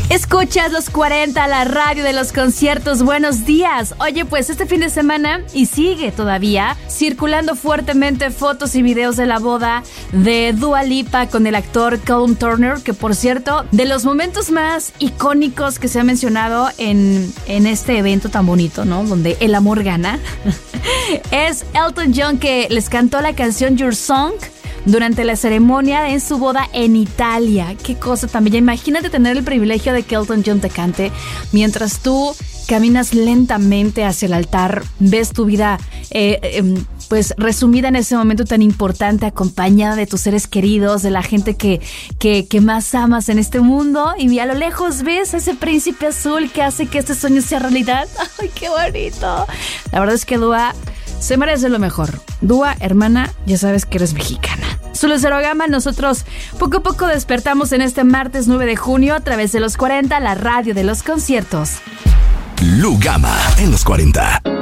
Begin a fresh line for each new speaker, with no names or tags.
Escuchas los 40, la radio de los conciertos. Buenos días. Oye, pues este fin de semana, y sigue todavía, circulando fuertemente fotos y videos de la boda de Dua Lipa con el actor Callum Turner, que por cierto, de los momentos más icónicos que se ha mencionado en este evento tan bonito, ¿no? Donde el amor gana, es Elton John, que les cantó la canción Your Song durante la ceremonia en su boda en Italia. Qué cosa tan bella. Imagínate tener el privilegio de que Elton John te cante mientras tú caminas lentamente hacia el altar, ves tu vida pues resumida en ese momento tan importante, acompañada de tus seres queridos, de la gente que más amas en este mundo, y a lo lejos ves a ese príncipe azul que hace que este sueño sea realidad. ¡Ay, qué bonito! La verdad es que Dua se merece lo mejor. Dua, hermana, ya sabes que eres mexicana. Solo Cero Gama, nosotros poco a poco despertamos en este martes 9 de junio a través de los 40, la radio de los conciertos.
Lu Gama en los 40.